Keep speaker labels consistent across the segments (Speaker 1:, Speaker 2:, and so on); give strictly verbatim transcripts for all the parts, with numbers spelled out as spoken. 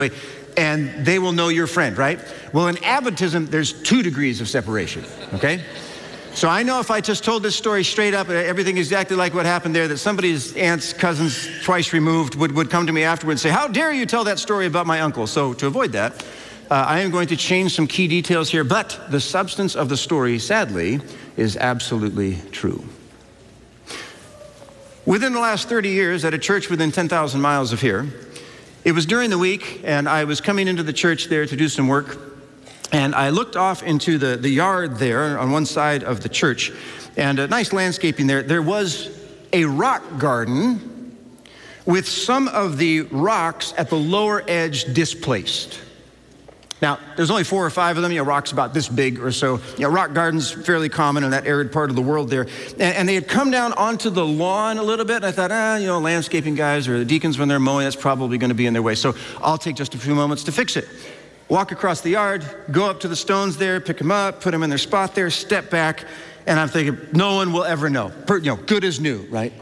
Speaker 1: and they will know your friend, right? Well, in Adventism, there's two degrees of separation, okay? So I know if I just told this story straight up, everything exactly like what happened there, that somebody's aunt's cousins twice removed would, would come to me afterward and say, how dare you tell that story about my uncle? So to avoid that, uh, I am going to change some key details here, but the substance of the story, sadly, is absolutely true. Within the last thirty years, at a church within ten thousand miles of here, it was during the week, and I was coming into the church there to do some work, and I looked off into the, the yard there on one side of the church, and a nice landscaping there. There was a rock garden with some of the rocks at the lower edge displaced. Now, there's only four or five of them, you know, rocks about this big or so. You know, rock gardens fairly common in that arid part of the world there. And, and they had come down onto the lawn a little bit, and I thought, ah, you know, landscaping guys or the deacons when they're mowing, that's probably gonna be in their way. So I'll take just a few moments to fix it. Walk across the yard, go up to the stones there, pick them up, put them in their spot there, step back, and I'm thinking, no one will ever know. Per, you know, good as new, right?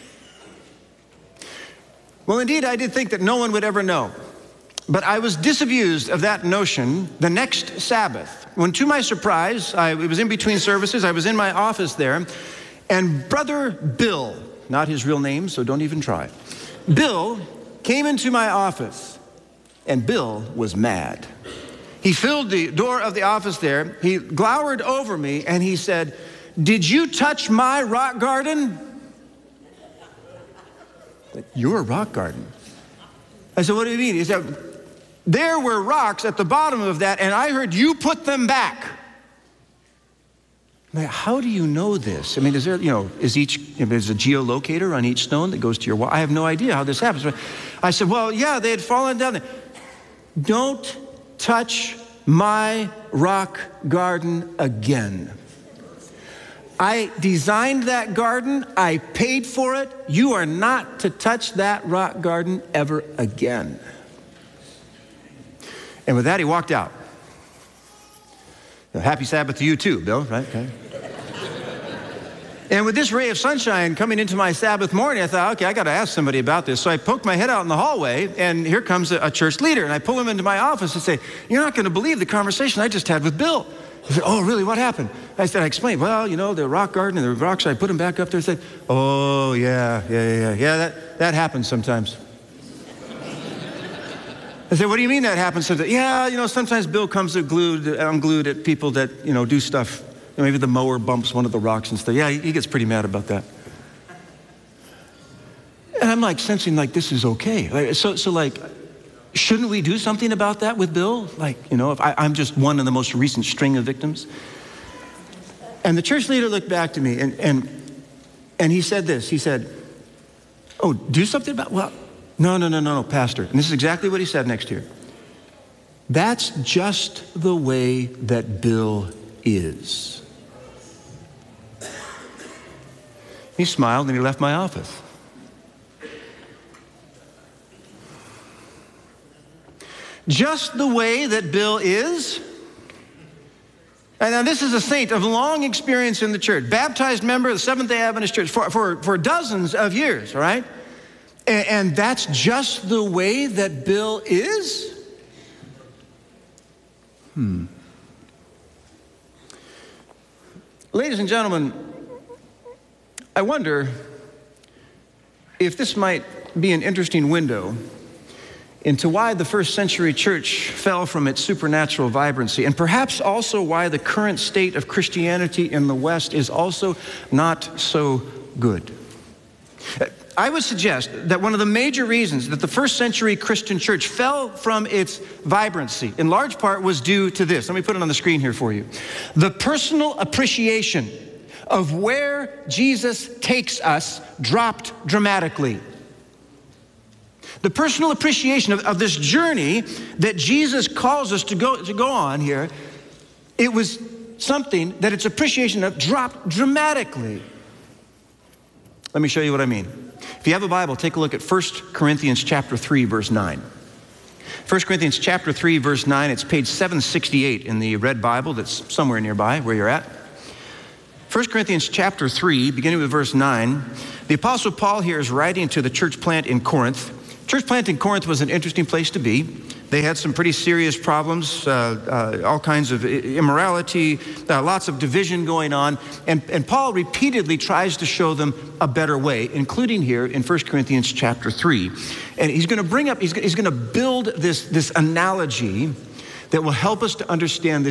Speaker 1: Well, indeed, I did think that no one would ever know. But I was disabused of that notion the next Sabbath, when to my surprise, I, it was in between services, I was in my office there, and Brother Bill, not his real name, so don't even try, Bill came into my office, and Bill was mad. He filled the door of the office there, he glowered over me, and he said, did you touch my rock garden? Your rock garden? I said, what do you mean? He said, there were rocks at the bottom of that, and I heard you put them back. Now, how do you know this? I mean, is there, you know, is each, you know, there's a geolocator on each stone that goes to your wall? I have no idea how this happens. I said, well, yeah, they had fallen down there. Don't touch my rock garden again. I designed that garden. I paid for it. You are not to touch that rock garden ever again. And with that, he walked out. Happy Sabbath to you too, Bill, right? Okay. And with this ray of sunshine coming into my Sabbath morning, I thought, okay, I got to ask somebody about this. So I poked my head out in the hallway, and here comes a, a church leader, and I pull him into my office and say, you're not going to believe the conversation I just had with Bill. He said, oh, really, what happened? I said, I explained, well, you know, the rock garden and the rocks, I put them back up there. I said, oh, yeah, yeah, yeah, yeah, that, that happens sometimes. I said, what do you mean that happens sometimes? Yeah, you know, sometimes Bill comes unglued, unglued at people that, you know, do stuff. You know, maybe the mower bumps one of the rocks and stuff. Yeah, he gets pretty mad about that. And I'm like sensing like this is okay. Like, so, so like, shouldn't we do something about that with Bill? Like, you know, if I, I'm just one of the most recent string of victims. And the church leader looked back to me and, and, and he said this. He said, oh, do something about, well, no, no, no, no, no, Pastor. And this is exactly what he said next year. That's just the way that Bill is. He smiled and he left my office. Just the way that Bill is. And now this is a saint of long experience in the church, baptized member of the Seventh-day Adventist Church for, for, for dozens of years, all right? And, and that's just the way that Bill is? Hmm. Ladies and gentlemen, I wonder if this might be an interesting window into why the first century church fell from its supernatural vibrancy, and perhaps also why the current state of Christianity in the West is also not so good. I would suggest that one of the major reasons that the first century Christian church fell from its vibrancy, in large part, was due to this. Let me put it on the screen here for you. The personal appreciation of where Jesus takes us dropped dramatically. The personal appreciation of, of this journey that Jesus calls us to go, to go on here, it was something that its appreciation of dropped dramatically. Let me show you what I mean. If you have a Bible, take a look at First Corinthians chapter three, verse nine. First Corinthians chapter three, verse nine, it's page seven sixty-eight in the red Bible that's somewhere nearby where you're at. First Corinthians chapter three, beginning with verse nine, the Apostle Paul here is writing to the church plant in Corinth. Church plant in Corinth was an interesting place to be. They had some pretty serious problems, uh, uh, all kinds of immorality, uh, lots of division going on. And, and Paul repeatedly tries to show them a better way, including here in First Corinthians chapter three. And he's going to bring up, he's, he's going to build this, this analogy that will help us to understand this